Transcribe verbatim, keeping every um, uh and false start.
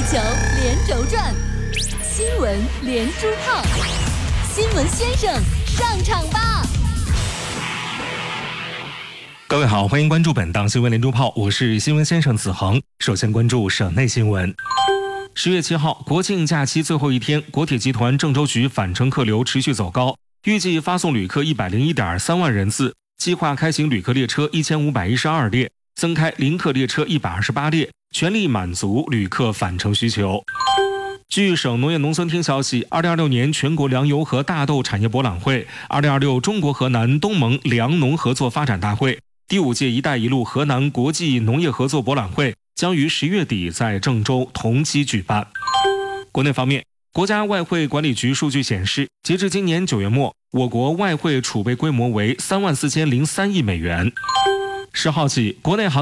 球连轴转，新闻连珠炮，新闻先生上场吧！ 各位好，欢迎关注本档新闻连珠炮，我是新闻先生子恒。首先关注省内新闻。十月七号，国庆假期最后一天，国铁集团郑州局返程客流持续走高，预计发送旅客一百零一点三万人次，计划开行旅客列车一千五百一十二列，增开临客列车一百二十八列，全力满足旅客返程需求。据省农业农村厅消息，二零二六年全国粮油和大豆产业博览会、二零二六中国河南东盟粮农合作发展大会、第五届“一带一路”河南国际农业合作博览会将于十月底在郑州同期举办。国内方面，国家外汇管理局数据显示，截至今年九月末，我国外汇储备规模为三万四千零三亿美元。十号起，国内行